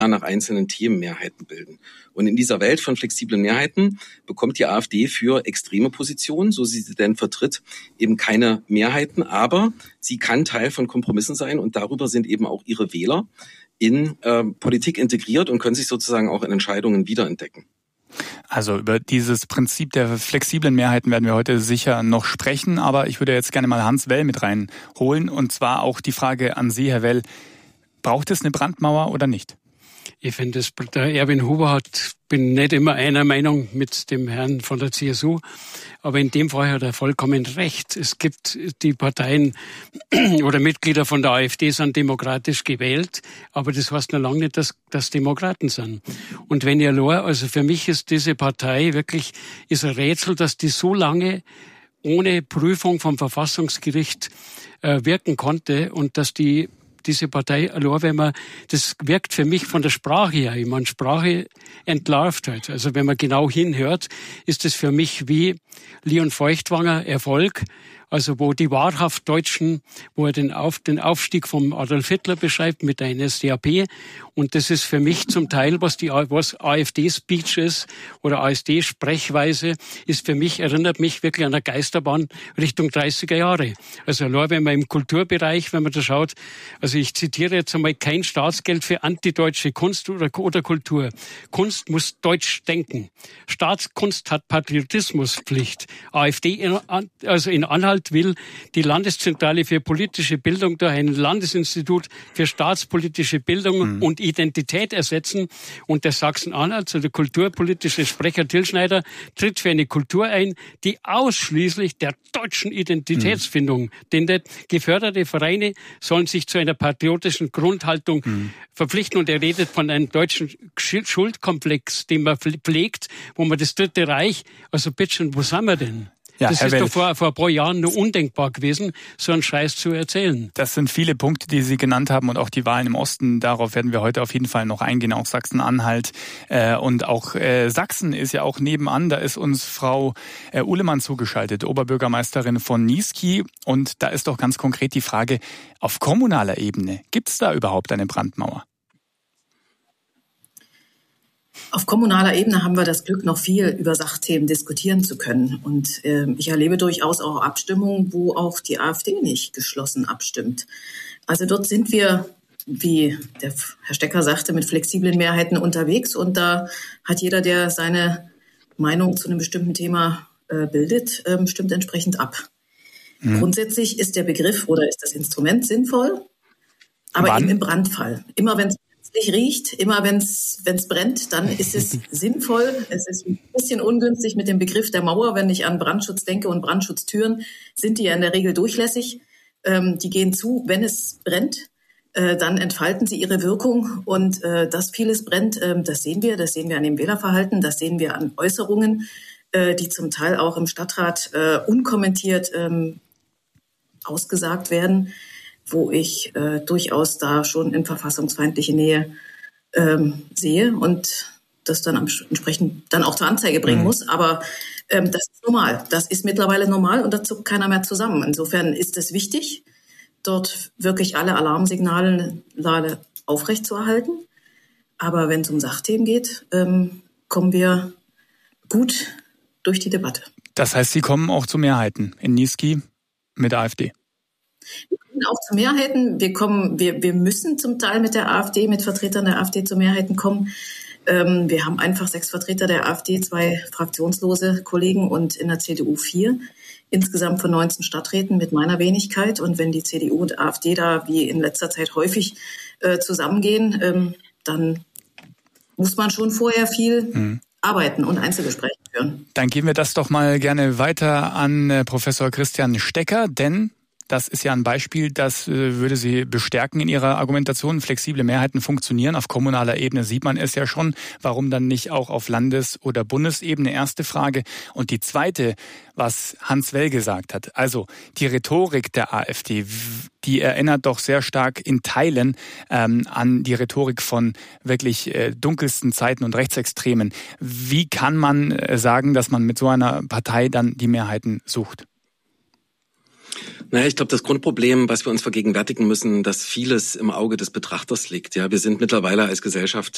nach einzelnen Themen Mehrheiten bilden. Und in dieser Welt von flexiblen Mehrheiten bekommt die AfD für extreme Positionen, so sie denn vertritt, eben keine Mehrheiten. Aber sie kann Teil von Kompromissen sein und darüber sind eben auch ihre Wähler in Politik integriert und können sich sozusagen auch in Entscheidungen wiederentdecken. Also über dieses Prinzip der flexiblen Mehrheiten werden wir heute sicher noch sprechen, aber ich würde jetzt gerne mal Hans Well mit reinholen und zwar auch die Frage an Sie, Herr Well, braucht es eine Brandmauer oder nicht? Ich finde, der Erwin Huber bin nicht immer einer Meinung mit dem Herrn von der CSU, aber in dem Fall hat er vollkommen recht. Es gibt die Parteien oder Mitglieder von der AfD sind demokratisch gewählt, aber das heißt noch lange nicht, dass Demokraten sind. Und wenn ihr also für mich ist diese Partei wirklich, ist ein Rätsel, dass die so lange ohne Prüfung vom Verfassungsgericht wirken konnte und dass diese Partei, das wirkt für mich von der Sprache her. Ich meine, Sprache entlarvt halt. Also wenn man genau hinhört, ist es für mich wie Leon Feuchtwanger Erfolg. Also wo die wahrhaft Deutschen, wo er den Aufstieg vom Adolf Hitler beschreibt mit der NSDAP. Und das ist für mich zum Teil, was AfD-Speech ist oder AfD-Sprechweise, erinnert mich wirklich an eine Geisterbahn Richtung 30er Jahre. Also allein wenn man im Kulturbereich, wenn man da schaut, also ich zitiere jetzt einmal, kein Staatsgeld für antideutsche Kunst oder Kultur. Kunst muss deutsch denken. Staatskunst hat Patriotismuspflicht. AfD, also in Anhalt will die Landeszentrale für politische Bildung durch ein Landesinstitut für staatspolitische Bildung und Identität ersetzen. Und der Sachsen-Anhalt, also der kulturpolitische Sprecher Till Schneider, tritt für eine Kultur ein, die ausschließlich der deutschen Identitätsfindung dient. Geförderte Vereine sollen sich zu einer patriotischen Grundhaltung verpflichten. Und er redet von einem deutschen Schuldkomplex, den man pflegt, wo man das Dritte Reich, also bitteschön, wo sind wir denn? Ja, das ist doch vor ein paar Jahren nur undenkbar gewesen, so einen Scheiß zu erzählen. Das sind viele Punkte, die Sie genannt haben und auch die Wahlen im Osten. Darauf werden wir heute auf jeden Fall noch eingehen, auch Sachsen-Anhalt. Und auch Sachsen ist ja auch nebenan. Da ist uns Frau Uhlemann zugeschaltet, Oberbürgermeisterin von Niesky. Und da ist doch ganz konkret die Frage, auf kommunaler Ebene, gibt es da überhaupt eine Brandmauer? Auf kommunaler Ebene haben wir das Glück, noch viel über Sachthemen diskutieren zu können. Und ich erlebe durchaus auch Abstimmungen, wo auch die AfD nicht geschlossen abstimmt. Also dort sind wir, wie der Herr Stecker sagte, mit flexiblen Mehrheiten unterwegs. Und da hat jeder, der seine Meinung zu einem bestimmten Thema bildet, stimmt entsprechend ab. Grundsätzlich ist der Begriff oder ist das Instrument sinnvoll, aber eben im Brandfall. Immer wenn es riecht, immer wenn es brennt, dann ist es sinnvoll. Es ist ein bisschen ungünstig mit dem Begriff der Mauer. Wenn ich an Brandschutz denke und Brandschutztüren, sind die ja in der Regel durchlässig. Die gehen zu, wenn es brennt, dann entfalten sie ihre Wirkung. Und dass vieles brennt, das sehen wir an dem Wählerverhalten, das sehen wir an Äußerungen, die zum Teil auch im Stadtrat unkommentiert ausgesagt werden, wo ich durchaus da schon in verfassungsfeindliche Nähe sehe und das dann entsprechend dann auch zur Anzeige bringen muss. Aber das ist normal. Das ist mittlerweile normal und da zuckt keiner mehr zusammen. Insofern ist es wichtig, dort wirklich alle Alarmsignale aufrechtzuerhalten. Aber wenn es um Sachthemen geht, kommen wir gut durch die Debatte. Das heißt, Sie kommen auch zu Mehrheiten in Niesky mit der AfD? Wir kommen auch zu Mehrheiten. Wir müssen zum Teil mit der AfD, mit Vertretern der AfD zu Mehrheiten kommen. Wir haben einfach 6 Vertreter der AfD, 2 fraktionslose Kollegen und in der CDU 4. Insgesamt von 19 Stadträten mit meiner Wenigkeit. Und wenn die CDU und AfD da wie in letzter Zeit häufig zusammengehen, dann muss man schon vorher viel arbeiten und Einzelgespräche führen. Dann geben wir das doch mal gerne weiter an Professor Christian Stecker, denn das ist ja ein Beispiel, das würde Sie bestärken in Ihrer Argumentation. Flexible Mehrheiten funktionieren. Auf kommunaler Ebene sieht man es ja schon. Warum dann nicht auch auf Landes- oder Bundesebene? Erste Frage. Und die zweite, was Hans Well gesagt hat. Also die Rhetorik der AfD, die erinnert doch sehr stark in Teilen an die Rhetorik von wirklich dunkelsten Zeiten und Rechtsextremen. Wie kann man sagen, dass man mit so einer Partei dann die Mehrheiten sucht? Naja, ich glaube, das Grundproblem, was wir uns vergegenwärtigen müssen, dass vieles im Auge des Betrachters liegt. Ja, wir sind mittlerweile als Gesellschaft